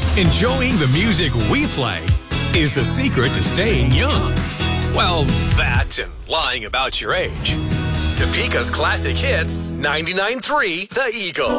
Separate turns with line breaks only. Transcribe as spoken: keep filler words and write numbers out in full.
Enjoying the music we play is the secret to staying young. Well, that and lying about your age. Topeka's Classic Hits, ninety-nine point three The Eagle.